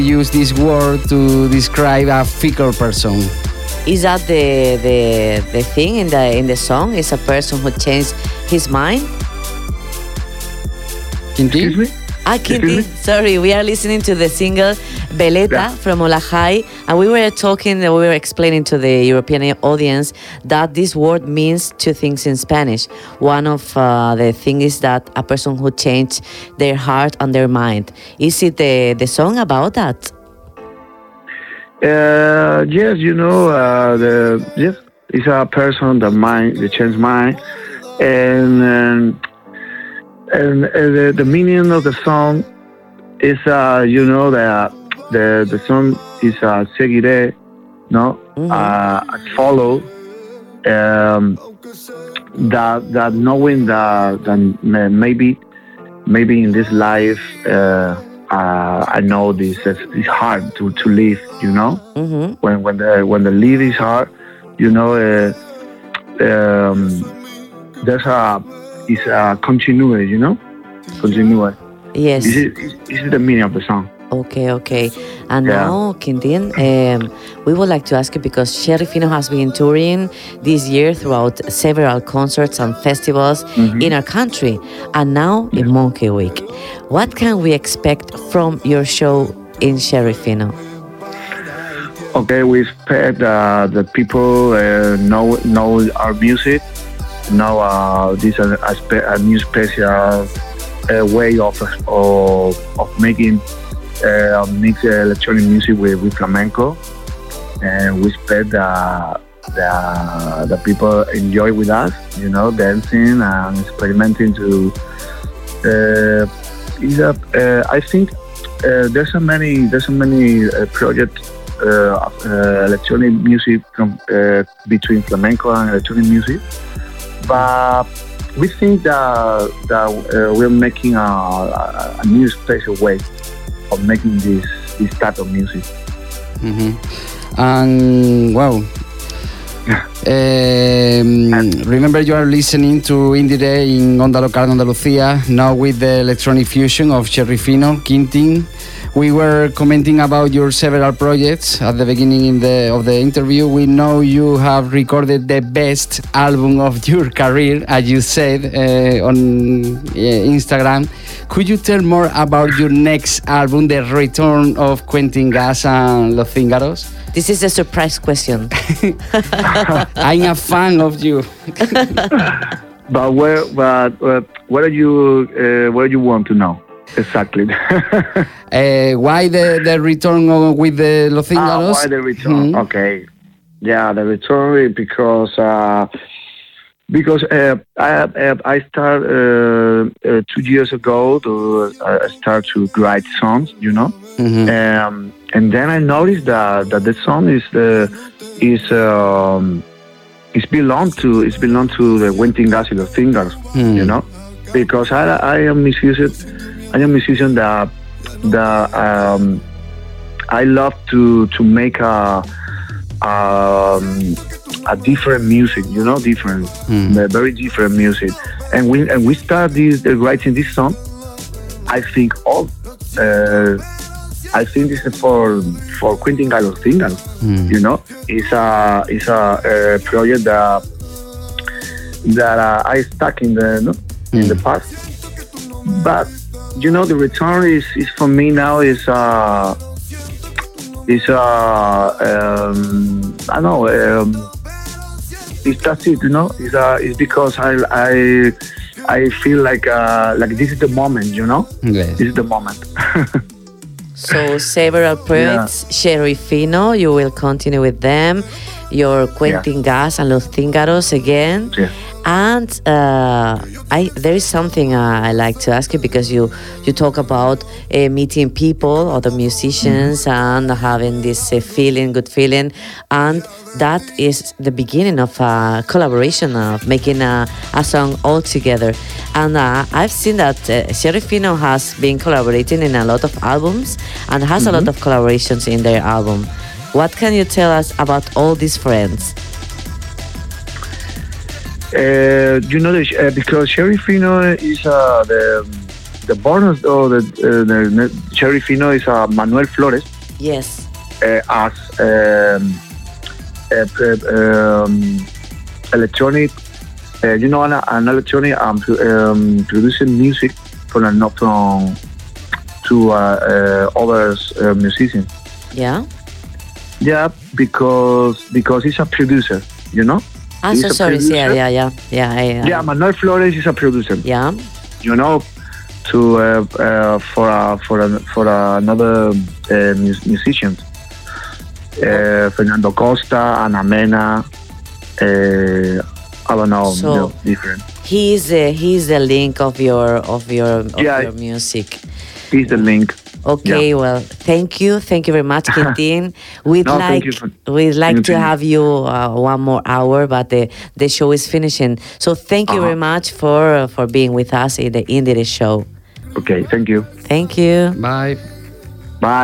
use this word to describe a fickle person. Is that the thing in the song? Is a person who changed his mind? Quintín? Excuse me? Quintín, sorry, we are listening to the single Veleta from Olajai, and we were explaining to the European audience that this word means two things in Spanish. One of the things is that a person who changed their heart and their mind. Is it the song about that? Yes, yes, it's a person the change mind, and the meaning of the song is the song is seguiré, no, follow, that knowing that maybe in this life I know this is hard to live, when the live is hard, there's a continue, continue. Yes. This is the meaning of the song. Okay. And now, Quintín, we would like to ask you, because Cherry Fino has been touring this year throughout several concerts and festivals in our country, and now in Monkey Week. What can we expect from your show in Cherry Fino? Okay, we expect the people know our music, know this a new special way of making mix electronic music with flamenco, and we expect the people enjoy with us, dancing and experimenting to. I think there's so many projects of electronic music between flamenco and electronic music, but we think that we're making a new special way of making this type of music. And wow. Remember, you are listening to Indie Day in Onda Local Andalucía, now with the electronic fusion of Cherry Fino, Quintín. We were commenting about your several projects at the beginning of the interview. We know you have recorded the best album of your career, as you said on Instagram. Could you tell more about your next album, The Return of Quentin Gas and Los Cíngaros? This is a surprise question. I'm a fan of you. But what do you want to know exactly? Why the return with the Los Cíngaros? Why the return? Okay, yeah, the return is because I started 2 years ago to start to write songs, and then I noticed that the song is belong to the Quentin Gas y Los Cíngaros, because I am musician that I love to make a different music, different, very different music, and we start writing this song. I think this is for Quentin Gas y Los Cíngaros. It's a project that I stuck in the past, but the return is for me now is I don't know, that's it, it's because I feel like this is the moment, Yes. This is the moment. So several projects, Cherry Fino, you will continue with them, your Quentin Gas and Los Cíngaros again. Yeah. And there is something I like to ask you, because you talk about meeting people, other musicians, and having this good feeling, and that is the beginning of a collaboration, of making a song all together. And I've seen that Cherry Fino has been collaborating in a lot of albums and has a lot of collaborations in their album. What can you tell us about all these friends? Because Cherry Fino is the bonus, or the Cherry Fino is Manuel Flores. Yes. as electronic. An electronic producing music from to other musicians. Yeah. Yeah, because he's a producer. Ah, He's so a sorry. producer. Yeah. Manuel Flores is a producer. Yeah. To for another musician, Fernando Costa, Ana Mena. I don't know, So different. He's the link of your Yeah. your music. He's the link. Okay, Yeah. well, thank you very much, Quintin. We'd No, thank like you for- we'd like to thank you. have you one more hour, but the show is finishing. So thank you very much for being with us in the Indie show. Okay, thank you. Thank you. Bye.